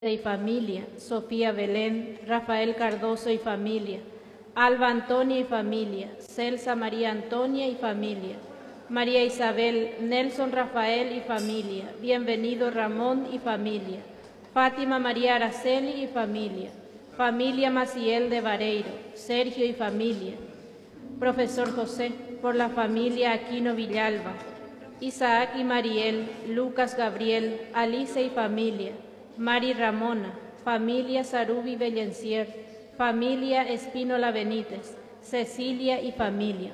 y familia, Sofía Belén, Rafael Cardoso y familia, Alba Antonia y familia, Celsa María Antonia y familia, María Isabel, Nelson Rafael y familia, Bienvenido Ramón y familia, Fátima María Araceli y familia, familia Maciel de Vareiro, Sergio y familia, Profesor José, por la familia Aquino Villalba, Isaac y Mariel, Lucas Gabriel, Alice y familia, Mari Ramona, familia Sarubi Bellencier, familia Espínola Benítez, Cecilia y familia.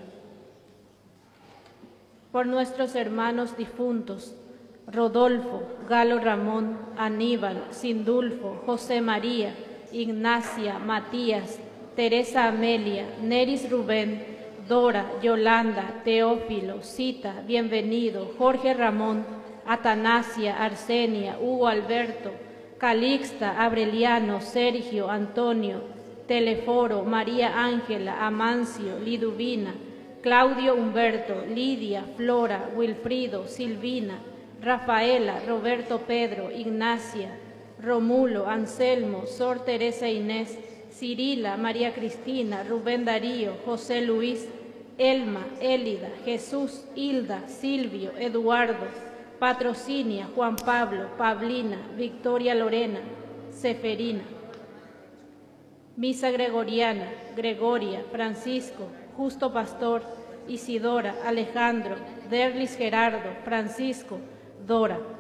Por nuestros hermanos difuntos, Rodolfo, Galo Ramón, Aníbal, Sindulfo, José María, Ignacia, Matías, Teresa Amelia, Neris Rubén, Dora, Yolanda, Teófilo, Cita, Bienvenido, Jorge Ramón, Atanasia, Arsenia, Hugo Alberto, Calixta, Aureliano, Sergio, Antonio, Teleforo, María Ángela, Amancio, Liduvina, Claudio Humberto, Lidia, Flora, Wilfrido, Silvina, Rafaela, Roberto Pedro, Ignacia, Romulo, Anselmo, Sor Teresa Inés, Cirila, María Cristina, Rubén Darío, José Luis, Elma, Élida, Jesús, Hilda, Silvio, Eduardo, Patrocinia, Juan Pablo, Pablina, Victoria Lorena, Seferina. Misa Gregoriana, Gregoria, Francisco, Justo Pastor, Isidora, Alejandro, Derlis Gerardo, Francisco, Dora.